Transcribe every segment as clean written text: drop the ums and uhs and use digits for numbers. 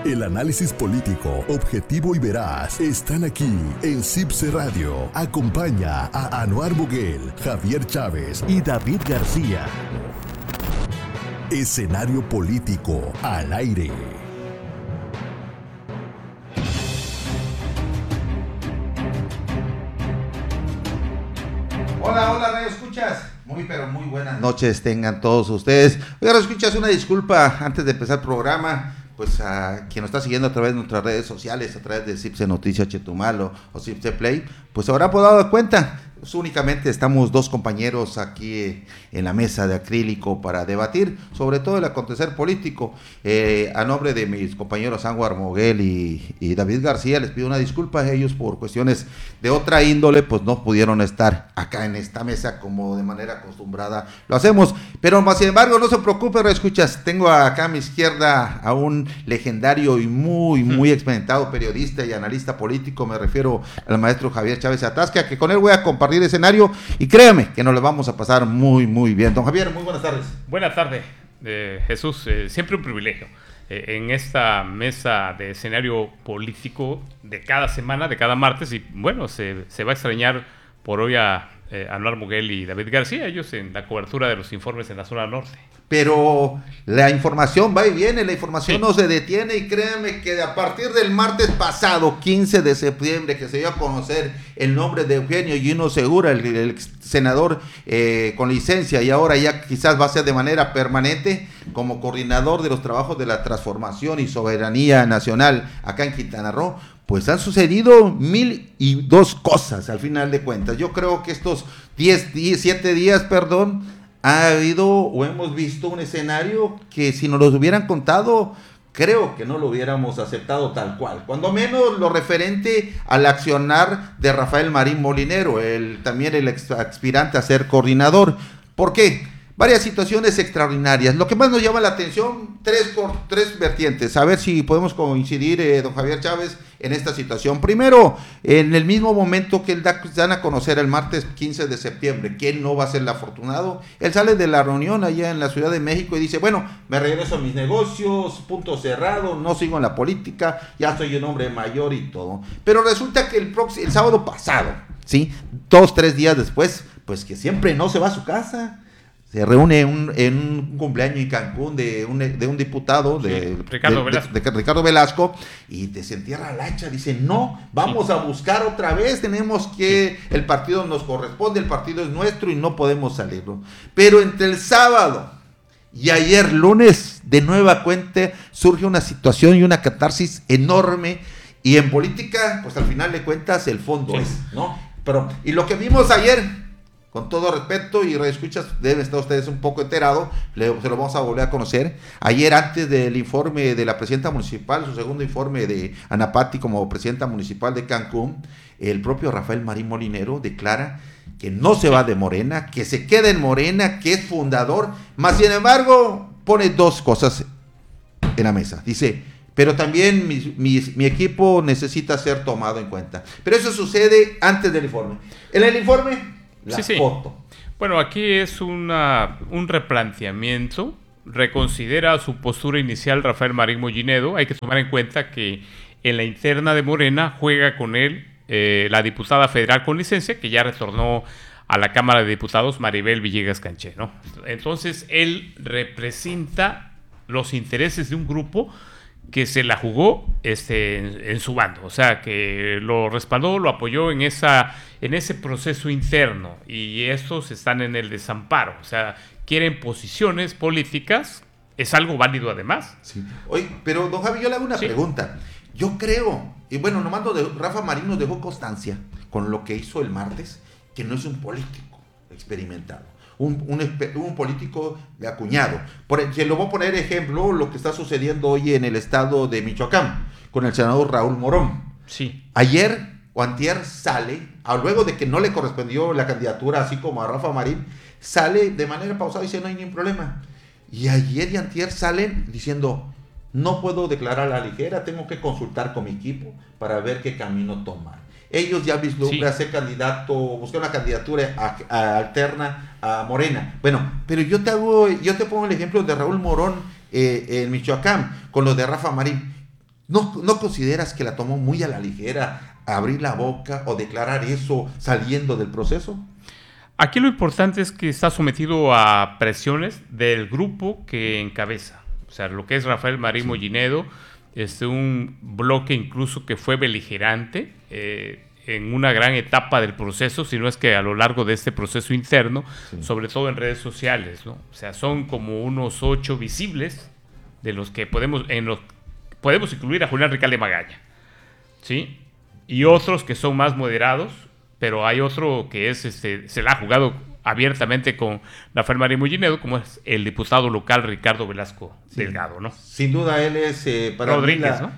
El análisis político, objetivo y veraz están aquí en CIPSE Radio. Acompaña a Anuar Moguel, Javier Chávez y David García. Escenario político al aire. Hola, Radio Escuchas. Pero muy buenas noches tengan todos ustedes. Radio Escuchas, una disculpa antes de empezar el programa. Pues a quien nos está siguiendo a través de nuestras redes sociales, a través de CIPSE Noticias Chetumal o CIPSE Play, pues habrá dado cuenta, pues únicamente estamos dos compañeros aquí en la mesa de acrílico para debatir sobre todo el acontecer político. A nombre de mis compañeros Anuar Moguel y David García, les pido una disculpa a ellos por cuestiones de otra índole, pues no pudieron estar acá en esta mesa como de manera acostumbrada lo hacemos, pero más sin embargo no se preocupen, escuchas, tengo acá a mi izquierda a un legendario y muy experimentado periodista y analista político, me refiero al maestro Javier Chávez Atasca, que con él voy a compartir escenario y créame que nos lo vamos a pasar muy bien. Don Javier, muy buenas tardes. Buenas tardes, Jesús, siempre un privilegio en esta mesa de escenario político de cada semana, de cada martes, y bueno, se va a extrañar por hoy a Anuar Moguel y David García, ellos en la cobertura de los informes en la zona norte. Pero la información va y viene, la información no se detiene, y créanme que a partir del martes pasado, 15 de septiembre, que se dio a conocer el nombre de Eugenio Gino Segura, el senador con licencia, y ahora ya quizás va a ser de manera permanente como coordinador de los trabajos de la transformación y soberanía nacional acá en Quintana Roo, pues han sucedido 1002 cosas al final de cuentas. Yo creo que estos 7 días, ha habido o hemos visto un escenario que si nos lo hubieran contado, creo que no lo hubiéramos aceptado tal cual. Cuando menos lo referente al accionar de Rafael Marín Molinero, también el aspirante a ser coordinador. ¿Por qué? Varias situaciones extraordinarias. Lo que más nos llama la atención, tres vertientes. A ver si podemos coincidir, don Javier Chávez, en esta situación. Primero, en el mismo momento que él dan a conocer el martes 15 de septiembre, que él no va a ser el afortunado, él sale de la reunión allá en la Ciudad de México y dice, bueno, me regreso a mis negocios, punto cerrado, no sigo en la política, ya soy un hombre mayor y todo. Pero resulta que el sábado pasado, ¿sí? 2-3 días después, pues que siempre no se va a su casa. Se reúne en un cumpleaños en Cancún de un diputado de Ricardo Velasco, y desentierra la hacha, dice, no, vamos a buscar otra vez, tenemos que, el partido nos corresponde, el partido es nuestro y no podemos salirlo. Pero entre el sábado y ayer lunes, de nueva cuenta, surge una situación y una catarsis enorme, y en política, pues al final de cuentas, el fondo es, ¿no? Y lo que vimos ayer, con todo respeto, y reescuchas, deben estar ustedes un poco enterados, se lo vamos a volver a conocer. Ayer, antes del informe de la presidenta municipal, su segundo informe de Ana Patti como presidenta municipal de Cancún, el propio Rafael Marín Molinero declara que no se va de Morena, que se queda en Morena, que es fundador, más sin embargo, pone dos cosas en la mesa. Dice, pero también mi equipo necesita ser tomado en cuenta. Pero eso sucede antes del informe. En el informe, foto. Bueno, aquí es un replanteamiento, reconsidera su postura inicial Rafael Marín Molinero. Hay que tomar en cuenta que en la interna de Morena juega con él la diputada federal con licencia, que ya retornó a la Cámara de Diputados, Maribel Villegas Canché, ¿no? Entonces, él representa los intereses de un grupo que se la jugó en su bando, o sea, que lo respaldó, lo apoyó en ese proceso interno, y estos están en el desamparo, o sea, quieren posiciones políticas, es algo válido además. Sí. Oye, pero don Javi, yo le hago una pregunta. Yo creo, y bueno, nomás Rafa Marín nos dejó constancia con lo que hizo el martes, que no es un político experimentado. Un político de acuñado. Se lo voy a poner ejemplo lo que está sucediendo hoy en el estado de Michoacán con el senador Raúl Morón. Sí. Ayer o antier sale, luego de que no le correspondió la candidatura así como a Rafa Marín, sale de manera pausada y dice no hay ningún problema. Y ayer y antier salen diciendo no puedo declarar a la ligera, tengo que consultar con mi equipo para ver qué camino tomar. Ellos ya vislumbran ser candidato, buscar una candidatura alterna a Morena. Bueno, pero yo te pongo el ejemplo de Raúl Morón en Michoacán, con lo de Rafa Marín. ¿No consideras que la tomó muy a la ligera abrir la boca o declarar eso saliendo del proceso? Aquí lo importante es que está sometido a presiones del grupo que encabeza. O sea, lo que es Rafael Marín Mollinedo, un bloque incluso que fue beligerante en una gran etapa del proceso, si no es que a lo largo de este proceso interno, sobre todo en redes sociales, ¿no? O sea, son como unos 8 visibles de los que podemos incluir a Julián Ricalde Magaña, ¿sí? Y otros que son más moderados, pero hay otro que se la ha jugado abiertamente con Rafael Marín Mollinedo, como es el diputado local Ricardo Velasco Delgado, ¿no? Sin duda él es para Rodríguez, mí ¿no?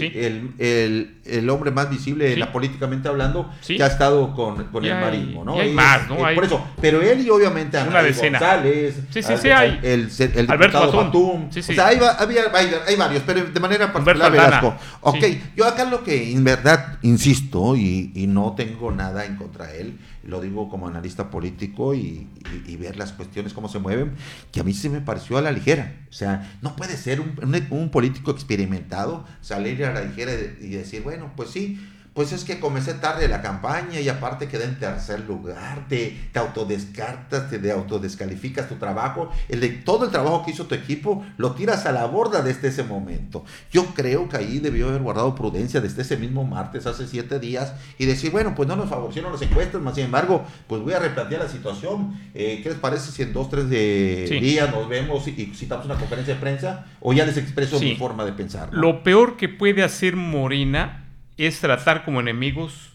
el hombre más visible, políticamente hablando, que ha estado con el marismo, ¿no? Y hay más, ¿no? Por eso, pero él y obviamente una decena. González, hay. El Alberto diputado Batum, sí. O sea, hay varios, pero de manera particular Velasco. Ok, yo acá lo que en verdad insisto, y no tengo nada en contra de él, lo digo como analista político y ver las cuestiones cómo se mueven, que a mí se me pareció a la ligera. O sea, no puede ser un político experimentado salir a la ligera y decir, bueno, pues sí, pues es que comencé tarde la campaña y aparte quedé en tercer lugar, te autodescartas, te autodescalificas tu trabajo, todo el trabajo que hizo tu equipo lo tiras a la borda desde ese momento. Yo creo que ahí debió haber guardado prudencia desde ese mismo martes, hace 7 días, y decir, bueno, pues no nos favorecieron las encuestas, más sin embargo, pues voy a replantear la situación. ¿Qué les parece si en 2-3 días nos vemos y citamos una conferencia de prensa? O ya les expreso mi forma de pensar, ¿no? Lo peor que puede hacer Morena es tratar como enemigos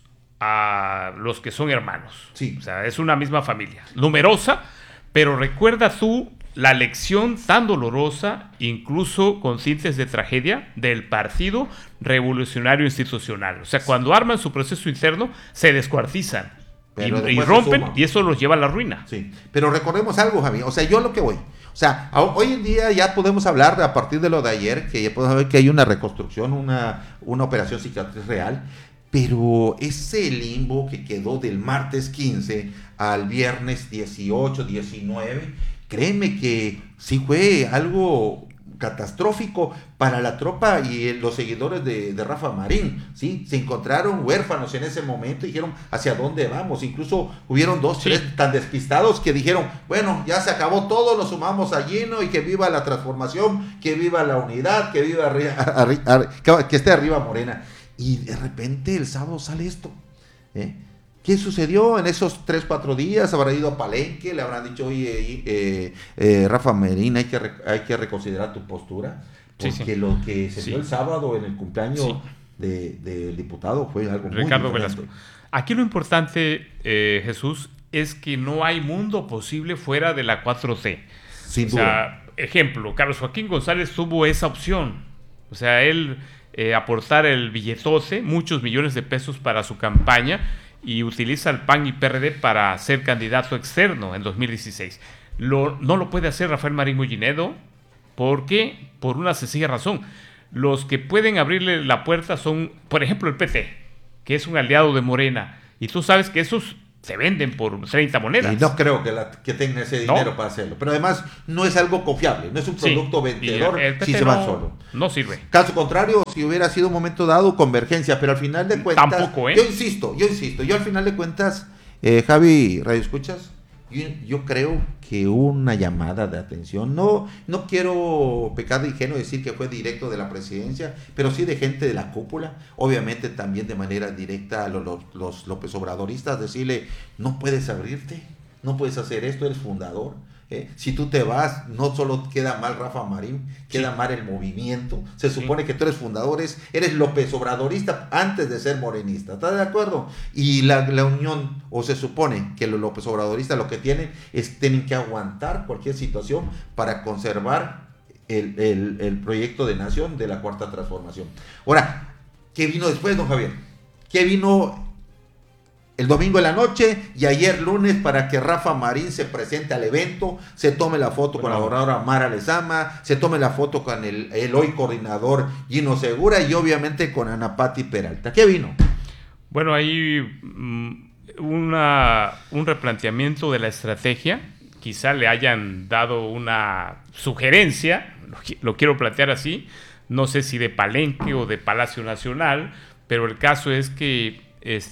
a los que son hermanos. Sí. O sea, es una misma familia, numerosa, pero recuerda tú la lección tan dolorosa, incluso con tintes de tragedia, del Partido Revolucionario Institucional. O sea, cuando arman su proceso interno, se descuartizan y rompen, y eso los lleva a la ruina. Sí, pero recordemos algo, Javi. O sea, yo lo que voy. O sea, hoy en día ya podemos hablar, a partir de lo de ayer, que ya podemos ver que hay una reconstrucción, una operación cicatriz real, pero ese limbo que quedó del martes 15 al viernes 18, 19, créeme que sí fue algo catastrófico para la tropa y los seguidores de Rafa Marín, ¿sí? Se encontraron huérfanos en ese momento y dijeron, ¿hacia dónde vamos? Incluso hubieron 2-3 tan despistados que dijeron, bueno, ya se acabó todo, nos sumamos a lleno y que viva la transformación, que viva la unidad, que viva que esté arriba Morena. Y de repente el sábado sale esto, ¿Qué sucedió en esos 3-4 días? Habrá ido a Palenque, le habrán dicho, oye, Rafa Marín, hay que reconsiderar tu postura, porque lo que se dio el sábado en el cumpleaños del diputado fue algo Ricardo muy Velasco. Aquí lo importante, Jesús, es que no hay mundo posible fuera de la 4T. Sin duda. O sea, ejemplo, Carlos Joaquín González tuvo esa opción. O sea, él aportar el billetote, muchos millones de pesos para su campaña, y utiliza el PAN y PRD para ser candidato externo en 2016. No lo puede hacer Rafael Marín Mollinedo. ¿Por qué? Por una sencilla razón. Los que pueden abrirle la puerta son, por ejemplo, el PT, que es un aliado de Morena. Y tú sabes que esos se venden por 30 monedas. Y no creo que tengan ese dinero para hacerlo. Pero además no es algo confiable, no es un producto vendedor si se van solo. No sirve. Caso contrario, si hubiera sido un momento dado, convergencia, pero al final de cuentas... Tampoco, Yo insisto, yo al final de cuentas, Javi, ¿radio escuchas? Yo creo que hubo una llamada de atención. No quiero pecar de ingenuo y decir que fue directo de la presidencia, pero sí de gente de la cúpula, obviamente también de manera directa a los López Obradoristas, decirle, no puedes abrirte, no puedes hacer esto, eres fundador. Si tú te vas, no solo queda mal Rafa Marín, queda mal el movimiento. Se supone que tú eres fundador, eres López Obradorista antes de ser morenista. ¿Estás de acuerdo? Y la unión, o se supone que los López Obradoristas lo que tienen que aguantar cualquier situación para conservar el proyecto de nación de la Cuarta Transformación. Ahora, ¿qué vino después, don Javier? ¿Qué vino el domingo en la noche y ayer lunes para que Rafa Marín se presente al evento, se tome la foto con la gobernadora Mara Lezama, se tome la foto con el hoy coordinador Gino Segura y obviamente con Ana Patti Peralta? ¿Qué vino? Bueno, hay un replanteamiento de la estrategia. Quizá le hayan dado una sugerencia, lo quiero plantear así, no sé si de Palenque o de Palacio Nacional, pero el caso es que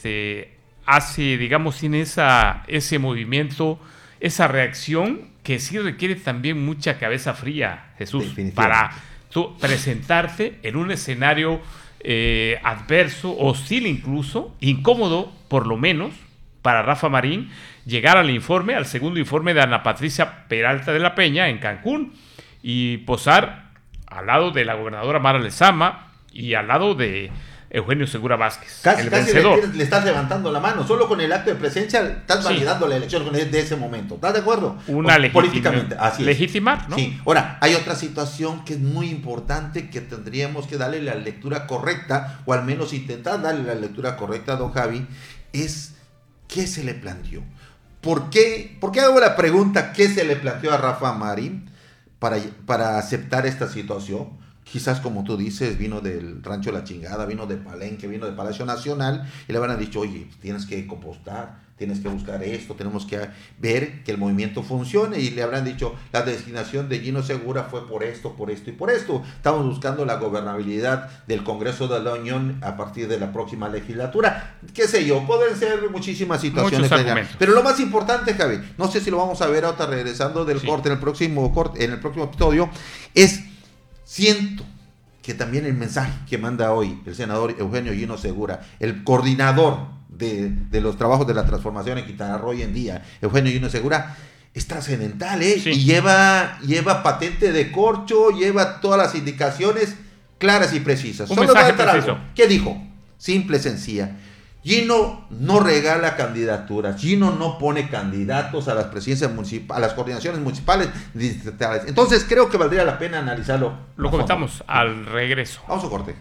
hace, digamos, tiene ese movimiento, esa reacción que sí requiere también mucha cabeza fría, Jesús, para presentarte en un escenario adverso, hostil incluso, incómodo por lo menos, para Rafa Marín, llegar al segundo informe de Ana Patricia Peralta de la Peña en Cancún y posar al lado de la gobernadora Mara Lezama y al lado de Eugenio Segura Vázquez, el vencedor. Le estás levantando la mano, solo con el acto de presencia estás validando la elección de ese momento. ¿Estás de acuerdo? Políticamente, así es. Legitimar, ¿no? Sí. Ahora, hay otra situación que es muy importante que tendríamos que darle la lectura correcta, o al menos intentar darle la lectura correcta, don Javi, es ¿qué se le planteó? ¿Por qué hago la pregunta qué se le planteó a Rafa Marín para aceptar esta situación? Quizás, como tú dices, vino del Rancho La Chingada, vino de Palenque, vino de Palacio Nacional, y le habrán dicho, oye, tienes que compostar, tienes que buscar esto, tenemos que ver que el movimiento funcione, y le habrán dicho, la designación de Gino Segura fue por esto y por esto. Estamos buscando la gobernabilidad del Congreso de la Unión a partir de la próxima legislatura. Qué sé yo, pueden ser muchísimas situaciones. Pero lo más importante, Javi, no sé si lo vamos a ver ahora regresando del corte, en el próximo episodio, es... Siento que también el mensaje que manda hoy el senador Eugenio Gino Segura, el coordinador de los trabajos de la transformación en Quintana Roo hoy en día, Eugenio Gino Segura, es trascendental, sí. Y lleva patente de corcho, lleva todas las indicaciones claras y precisas. Solo va a estar algo. ¿Qué dijo? Simple, sencilla. Gino no regala candidaturas, Gino no pone candidatos a las presidencias municipales, a las coordinaciones municipales distritales. Entonces creo que valdría la pena analizarlo. Lo comentamos al regreso. Vamos a corte.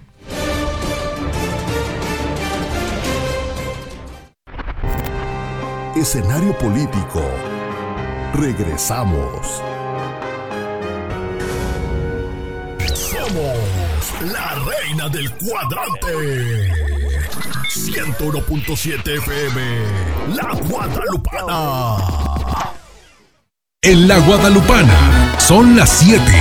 Escenario político. Regresamos. Somos la reina del cuadrante. 101.7 FM, La Guadalupana. En La Guadalupana son las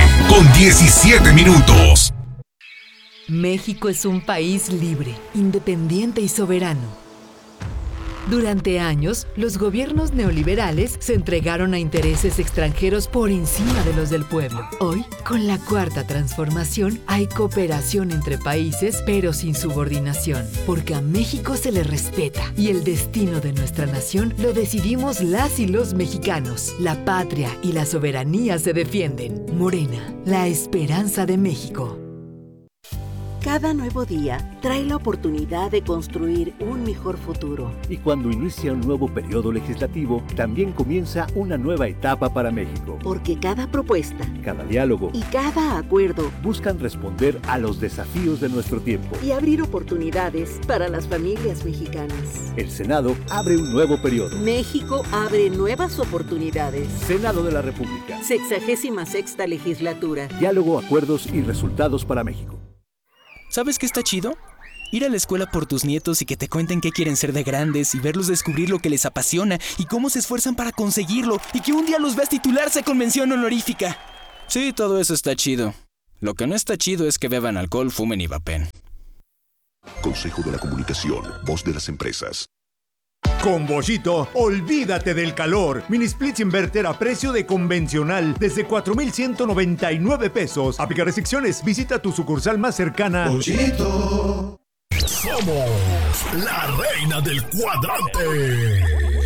7:17. México es un país libre, independiente y soberano. Durante años, los gobiernos neoliberales se entregaron a intereses extranjeros por encima de los del pueblo. Hoy, con la Cuarta Transformación, hay cooperación entre países, pero sin subordinación, porque a México se le respeta y el destino de nuestra nación lo decidimos las y los mexicanos. La patria y la soberanía se defienden. Morena, la esperanza de México. Cada nuevo día trae la oportunidad de construir un mejor futuro. Y cuando inicia un nuevo periodo legislativo, también comienza una nueva etapa para México. Porque cada propuesta, cada diálogo y cada acuerdo buscan responder a los desafíos de nuestro tiempo y abrir oportunidades para las familias mexicanas. El Senado abre un nuevo periodo. México abre nuevas oportunidades. Senado de la República. 66ª legislatura. Diálogo, acuerdos y resultados para México. ¿Sabes qué está chido? Ir a la escuela por tus nietos y que te cuenten qué quieren ser de grandes y verlos descubrir lo que les apasiona y cómo se esfuerzan para conseguirlo y que un día los veas titularse con mención honorífica. Sí, todo eso está chido. Lo que no está chido es que beban alcohol, fumen y vapen. Consejo de la Comunicación, voz de las empresas. Con Bollito, olvídate del calor. Mini splits inverter a precio de convencional desde 4,199 pesos. Aplica restricciones. Visita tu sucursal más cercana. Bollito. Somos la reina del cuadrante.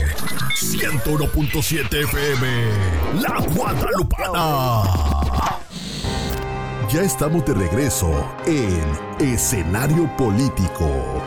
101.7 FM. La Guadalupana. Ya estamos de regreso en Escenario Político.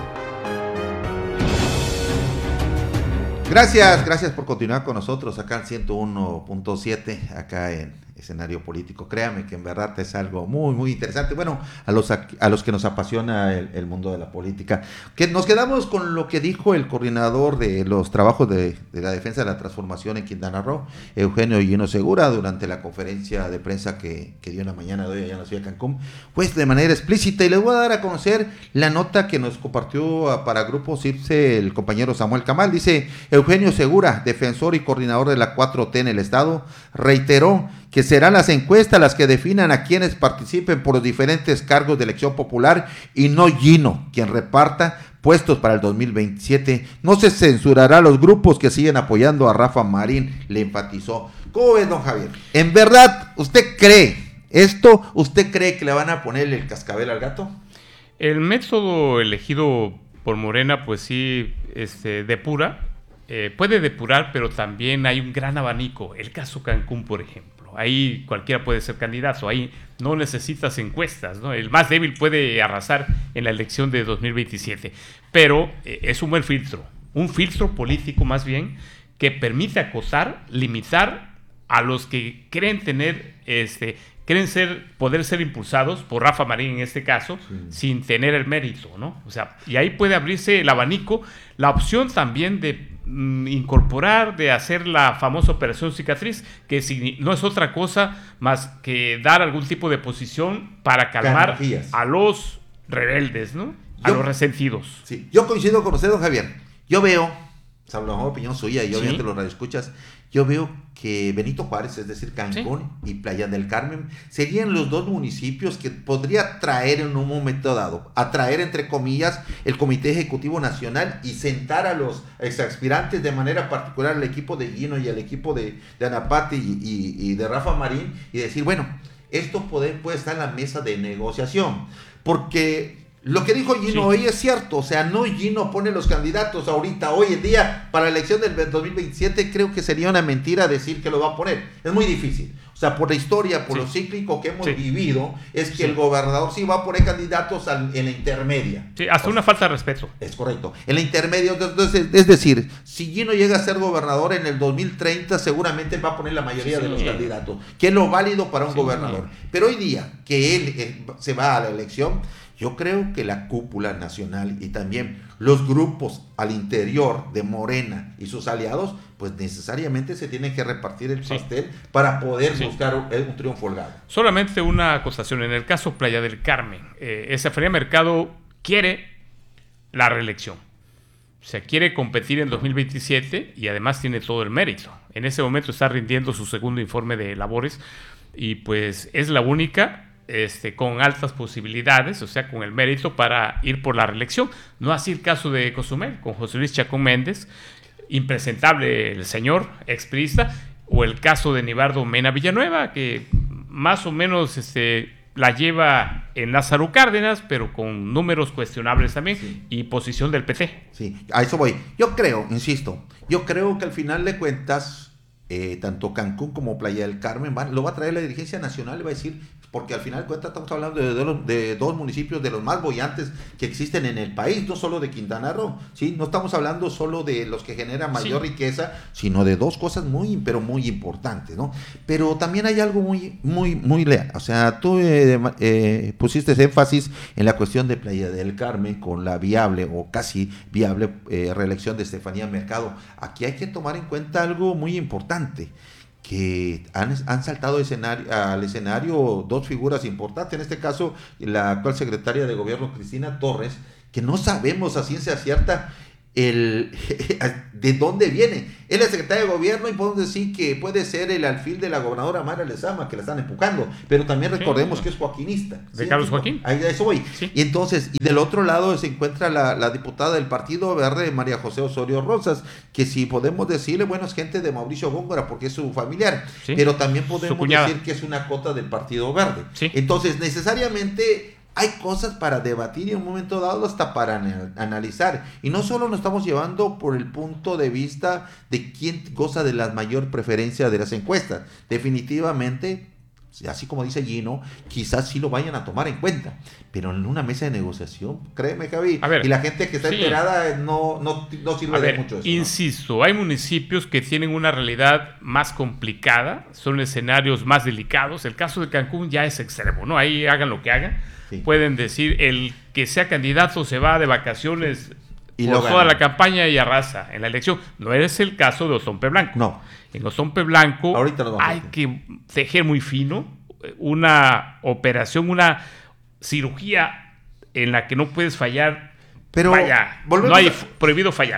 Gracias por continuar con nosotros acá en 101.7, acá en Escenario Político. Créame que en verdad es algo muy, muy interesante. Bueno, a los que nos apasiona el mundo de la política. Que nos quedamos con lo que dijo el coordinador de los trabajos de la defensa de la transformación en Quintana Roo, Eugenio Gino Segura, durante la conferencia de prensa que dio en la mañana de hoy allá en la ciudad de Cancún, pues de manera explícita. Y les voy a dar a conocer la nota que nos compartió para Grupo CIPSE el compañero Samuel Camal. Dice: Eugenio Segura, defensor y coordinador de la 4T en el Estado, reiteró que se serán las encuestas las que definan a quienes participen por los diferentes cargos de elección popular y no Gino, quien reparta puestos para el 2027. No se censurará a los grupos que siguen apoyando a Rafa Marín, le enfatizó. ¿Cómo ves, don Javier? ¿En verdad usted cree esto? ¿Usted cree que le van a poner el cascabel al gato? El método elegido por Morena, pues sí, depura. Puede depurar, pero también hay un gran abanico. El caso Cancún, por ejemplo. Ahí cualquiera puede ser candidato. Ahí no necesitas encuestas, ¿no? El más débil puede arrasar en la elección de 2027. Pero es un buen filtro. Un filtro político más bien que permite acotar, limitar a los que creen tener, poder ser impulsados por Rafa Marín en este caso, sin tener el mérito, ¿no? O sea, y ahí puede abrirse el abanico, la opción también de incorporar, de hacer la famosa operación cicatriz, que no es otra cosa más que dar algún tipo de posición para calmar a los rebeldes, ¿no? A los resentidos. Sí, yo coincido con usted, don Javier. Yo veo, salvo la mejor opinión suya, y yo obviamente los radioescuchas, yo veo que Benito Juárez, es decir, Cancún y Playa del Carmen, serían los dos municipios que podría traer en un momento dado, atraer entre comillas el Comité Ejecutivo Nacional y sentar a los exaspirantes, de manera particular al equipo de Gino y al equipo de Anapati y de Rafa Marín, y decir, bueno, esto puede estar en la mesa de negociación, porque lo que dijo Gino hoy es cierto, o sea, no Gino pone los candidatos ahorita, hoy en día, para la elección del 2027, creo que sería una mentira decir que lo va a poner, es muy difícil, o sea, por la historia, por lo cíclico que hemos vivido, es que el gobernador sí va a poner candidatos en la intermedia. Sí, hasta una falta de respeto. Es correcto, en la intermedia, entonces, es decir, si Gino llega a ser gobernador en el 2030, seguramente va a poner la mayoría de los candidatos, que es lo válido para un gobernador, pero hoy día, que él se va a la elección, yo creo que la cúpula nacional y también los grupos al interior de Morena y sus aliados, pues necesariamente se tienen que repartir el pastel para poder buscar un triunfo holgado. Solamente una acotación. En el caso Playa del Carmen, Efraín Mercado quiere la reelección. O sea, quiere competir en 2027 y además tiene todo el mérito. En ese momento está rindiendo su segundo informe de labores y pues es la única con altas posibilidades, o sea, con el mérito para ir por la reelección. No así el caso de Cozumel, con José Luis Chacón Méndez, impresentable el señor expriista, o el caso de Nibardo Mena Villanueva, que más o menos la lleva en Lázaro Cárdenas, pero con números cuestionables también, y posición del PT. Sí, a eso voy. Yo creo, insisto, que al final de cuentas, tanto Cancún como Playa del Carmen lo va a traer la dirigencia nacional y va a decir, porque al final de cuentas estamos hablando de dos municipios de los más boyantes que existen en el país, no solo de Quintana Roo, ¿sí? No estamos hablando solo de los que generan mayor riqueza, sino de dos cosas pero muy importantes, ¿no? Pero también hay algo muy leal, o sea, tú pusiste énfasis en la cuestión de Playa del Carmen con la viable o casi viable reelección de Estefanía Mercado. Aquí hay que tomar en cuenta algo muy importante, que han saltado al escenario dos figuras importantes, en este caso la actual secretaria de gobierno Cristina Torres, que no sabemos a ciencia cierta de dónde viene. Es la secretaria de gobierno y podemos decir que puede ser el alfil de la gobernadora Mara Lezama, que la están empujando, pero también recordemos que es joaquinista. De Carlos Joaquín. A eso voy. Y entonces, y del otro lado se encuentra la diputada del Partido Verde, María José Osorio Rosas, que si podemos decirle, bueno, es gente de Mauricio Góngora porque es su familiar, pero también podemos decir que es una cota del Partido Verde. Entonces, necesariamente hay cosas para debatir y en un momento dado hasta para analizar. Y no solo nos estamos llevando por el punto de vista de quién goza de la mayor preferencia de las encuestas. Definitivamente, así como dice Gino, quizás sí lo vayan a tomar en cuenta. Pero en una mesa de negociación, créeme, Javi, y la gente que está enterada no sirve de mucho eso. Insisto, ¿no? Hay municipios que tienen una realidad más complicada, son escenarios más delicados. El caso de Cancún ya es extremo, ¿no? Ahí hagan lo que hagan. Pueden decir, el que sea candidato se va de vacaciones y por toda la campaña y arrasa en la elección. No es el caso de Otompe Blanco. No. En Otompe Blanco hay que tejer muy fino una operación, una cirugía en la que no puedes fallar. Pero no hay prohibido fallar.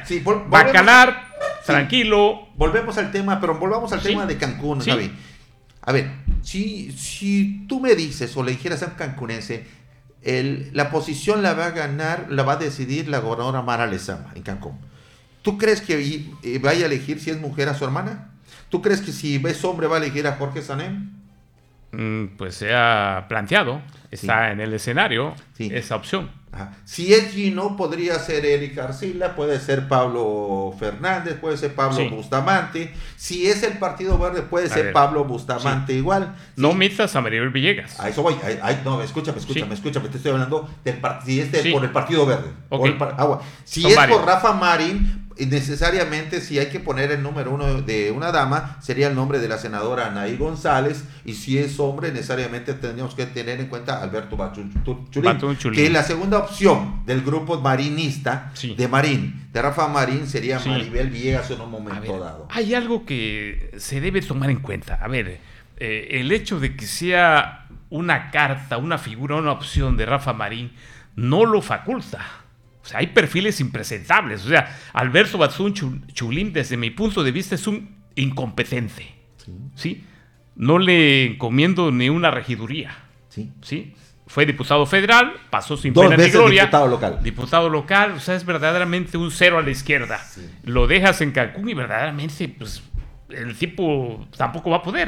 Bacalar, tranquilo. Volvemos al tema, pero volvamos al tema de Cancún, Javi. A ver, Si tú me dices o le dijeras a un cancunense, la posición la va a decidir la gobernadora Mara Lezama en Cancún. ¿Tú crees que vaya a elegir si es mujer a su hermana? ¿Tú crees que si es hombre va a elegir a Jorge Sanem? Pues se ha planteado, está en el escenario esa opción. Ajá. Si es Gino, podría ser Erika Arcila, puede ser Pablo Fernández, puede ser Pablo Bustamante. Si es el Partido Verde, puede ser Pablo Bustamante igual. No omitas a Maribel Villegas. A eso voy. No, escúchame, te estoy hablando si es por el Partido Verde. Okay. Si son es varios. Por Rafa Marín, necesariamente si hay que poner el número uno de una dama, sería el nombre de la senadora Anaí González, y si es hombre, necesariamente tendríamos que tener en cuenta a Alberto Chulín, que la segunda opción del grupo marinista de Rafa Marín sería Maribel Villegas en un momento dado. Hay algo que se debe tomar en cuenta. A ver, el hecho de que sea una carta, una figura, una opción de Rafa Marín, no lo faculta. O sea, hay perfiles impresentables. O sea, Alberto Batzún Chulín, desde mi punto de vista, es un incompetente. ¿Sí? No le encomiendo ni una regiduría. ¿Sí? Fue diputado federal, pasó sin pena ni gloria. Diputado local, o sea, es verdaderamente un cero a la izquierda. Lo dejas en Cancún y verdaderamente, pues, el tipo tampoco va a poder.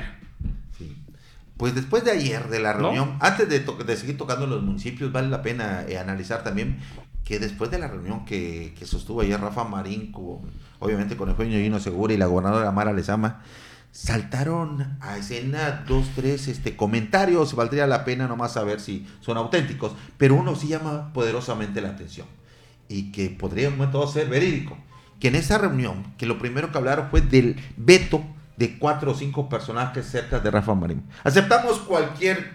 Pues después de ayer, de la reunión, antes de seguir tocando los municipios, vale la pena analizar también que después de la reunión que sostuvo ayer Rafa Marín, obviamente con Eugenio Gino Segura y la gobernadora Mara Lezama, saltaron a escena 2-3 comentarios. Valdría la pena nomás saber si son auténticos, pero uno sí llama poderosamente la atención y que podría en un momento ser verídico. Que en esa reunión, que lo primero que hablaron fue del veto de 4 o 5 personajes cerca de Rafa Marín. Aceptamos cualquier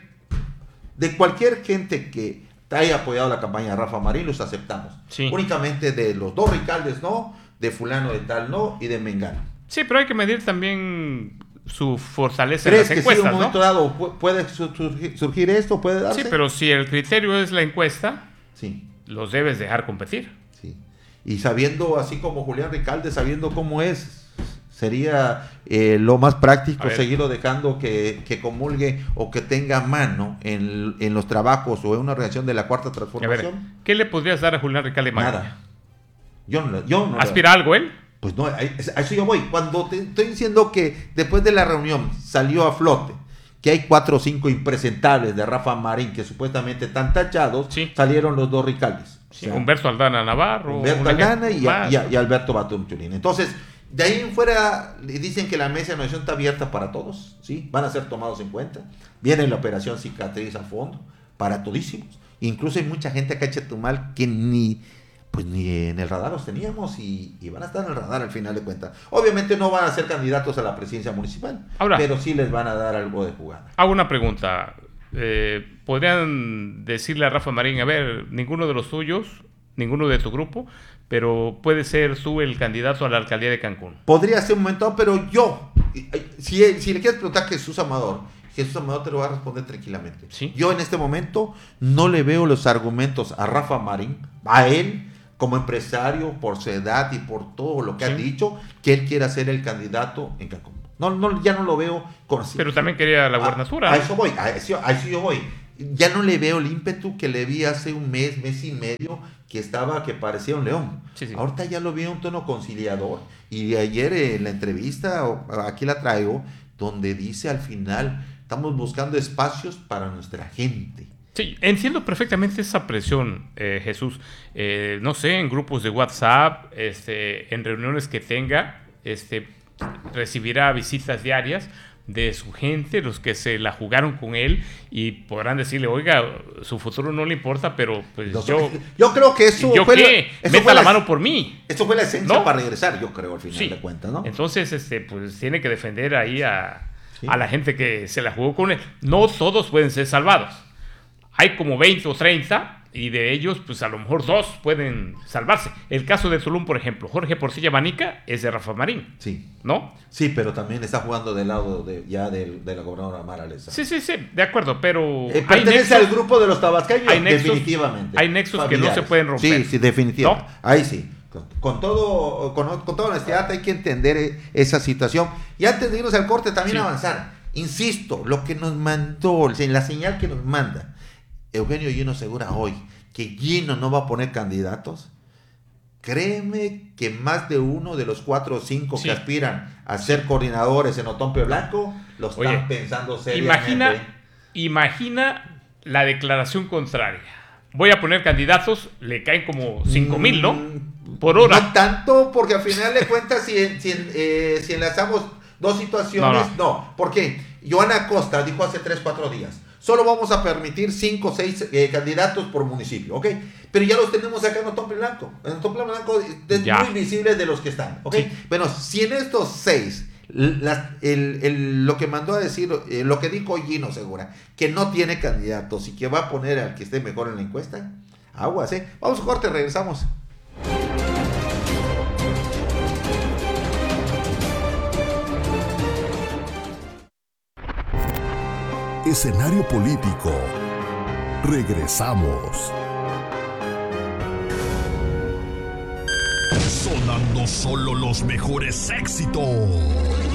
gente que haya apoyado la campaña de Rafa Marín, los aceptamos. Únicamente de los 2 Ricaldes no, de fulano de tal no y de Mengano. Sí, pero hay que medir también su fortaleza en las encuestas, ¿crees que si en un momento dado puede surgir esto, puede darse? Sí, pero si el criterio es la encuesta, los debes dejar competir. Sí. Y sabiendo, así como Julián Ricalde, sabiendo cómo es, sería lo más práctico seguirlo dejando que comulgue o que tenga mano en los trabajos o en una reacción de la Cuarta Transformación. Ver, ¿qué le podrías dar a Julián Ricalde? Nada. Yo no ¿Aspira algo él? Pues no, a eso yo voy. Cuando te estoy diciendo que después de la reunión salió a flote que hay 4 o 5 impresentables de Rafa Marín que supuestamente están tachados, salieron los 2 Ricaldes. O sea, Humberto Aldana Navarro. Humberto Aldana y Alberto Batzún Chulín. Entonces, de ahí en fuera dicen que la mesa de negociación está abierta para todos, ¿sí? Van a ser tomados en cuenta. Viene la operación Cicatriz a fondo, para todísimos. Incluso hay mucha gente acá en Chetumal que ni en el radar los teníamos y van a estar en el radar al final de cuentas. Obviamente no van a ser candidatos a la presidencia municipal, pero sí les van a dar algo de jugada. Hago una pregunta. ¿Podrían decirle a Rafa Marín, a ver, ninguno de los tuyos, ninguno de tu grupo, pero puede ser tú el candidato a la alcaldía de Cancún? Podría ser un momento, pero yo, si le quieres preguntar a Jesús Amador te lo va a responder tranquilamente. Yo en este momento no le veo los argumentos a Rafa Marín, a él, como empresario, por su edad y por todo lo que ha dicho, que él quiera ser el candidato en Cancún. Ya no lo veo conocido. Pero también quería la gubernatura. A eso voy, a eso yo voy. Ya no le veo el ímpetu que le vi hace un mes y medio, que parecía un león. Ahorita ya lo vi en un tono conciliador. Y ayer en la entrevista, aquí la traigo, donde dice al final, estamos buscando espacios para nuestra gente. Sí, entiendo perfectamente esa presión, Jesús. No sé, en grupos de WhatsApp, en reuniones que tenga, recibirá visitas diarias de su gente, los que se la jugaron con él, y podrán decirle, oiga, su futuro no le importa, pero pues yo creo que eso ¿yo qué? Meta la mano por mí. Eso fue la esencia para regresar, yo creo, al final de cuentas, ¿no? Entonces, pues tiene que defender ahí a la gente que se la jugó con él. No todos pueden ser salvados. Hay como 20 o 30 y de ellos, pues a lo mejor 2 pueden salvarse. El caso de Tulum, por ejemplo, Jorge Porcilla Manica es de Rafa Marín. ¿No? Sí, pero también está jugando del lado de la gobernadora Mara Lezama. Sí, de acuerdo, pero pertenece al grupo de los tabasqueños, definitivamente. Hay nexos familiares que no se pueden romper. Sí, definitivamente. ¿No? Ahí sí. Con toda honestidad hay que entender esa situación. Y antes de irnos al corte también avanzar. insisto, lo que nos mandó, la señal que nos manda Eugenio Gino Segura hoy, que Gino no va a poner candidatos, créeme que más de uno de los 4 o 5 que aspiran a ser coordinadores en Otompe Blanco lo están pensando seriamente. Imagina la declaración contraria. Voy a poner candidatos, le caen como 5,000, ¿no? Por hora. No tanto, porque al final de cuentas, si enlazamos dos situaciones, no. ¿Por qué? Joana Acosta dijo hace 3-4 días, solo vamos a permitir 5 o 6 candidatos por municipio, ¿ok? Pero ya los tenemos acá en Otompe Blanco. En Otompe Blanco es muy visible de los que están, ¿ok? Sí. Bueno, si en estos 6, lo que mandó a decir, lo que dijo Gino Segura, que no tiene candidatos y que va a poner al que esté mejor en la encuesta, aguas, ¿eh? Vamos a corte, regresamos. Escenario político. Regresamos. Sonando solo los mejores éxitos.